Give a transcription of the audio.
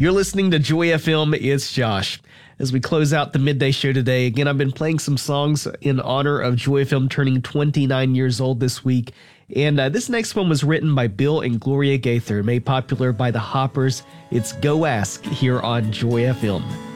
You're listening to Joy FM. It's Josh. As we close out the midday show today, again, I've been playing some songs in honor of Joy FM turning 29 years old this week. And this next one was written by Bill and Gloria Gaither, made popular by the Hoppers. It's Go Ask here on Joy FM.